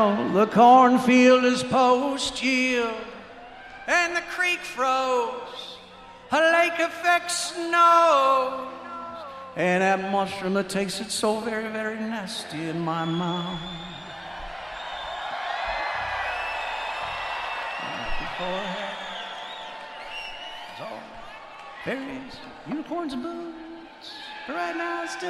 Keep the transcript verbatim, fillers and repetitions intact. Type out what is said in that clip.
now the cornfield is post-yield, and the creek froze, a lake affects snow, and that mushroom that tasted so very, very nasty in my mouth. Before that, it's all berries, unicorns, and boots. But right now, it's still